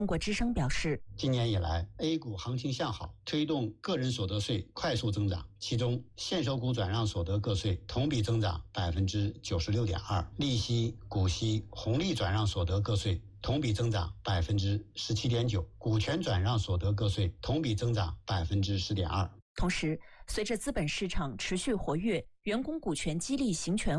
中国之声表示， 今年以来 A 股行情向好，推动个人所得税快速增长，其中现收股转让所得个税同比增长96.2%，利息、股息、红利转让所得个税同比增长17.9%，股权转让所得个税同比增长10.2%。 同时，随着资本市场持续活跃，员工股权激励行权